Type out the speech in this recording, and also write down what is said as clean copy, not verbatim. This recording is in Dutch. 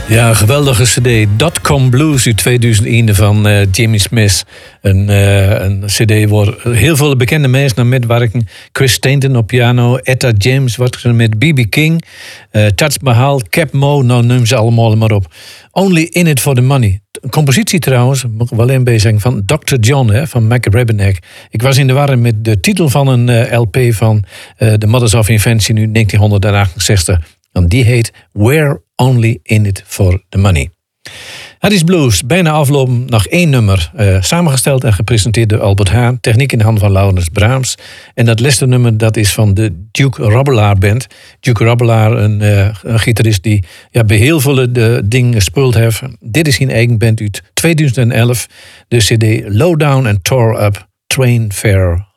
Ja, een geweldige cd. Dotcom Blues uit 2001 van Jimmy Smith. Een cd waar heel veel bekende mensen naar metwerken. Chris Stainton op piano, Etta James wordt met B.B. King, Taj Mahal, Cap Mo, nou noem ze allemaal maar op. Only in it for the money. Een compositie trouwens, moet ik wel een beetje zeggen, van Dr. John, van Mac Rebennack. Ik was in de war met de titel van een LP van The Mothers of Invention nu 1968. En die heet We're Only in it for the money. Het is blues, bijna aflopen, nog 1 nummer. Samengesteld en gepresenteerd door Albert Haan. Techniek in de hand van Laurens Brahms. En dat laatste nummer dat is van de Duke Robelaar Band. Duke Robelaar, een gitarist die bij heel veel dingen gespeeld heeft. Dit is zijn eigen band uit 2011. De cd Low Down and Tore Up Train Fare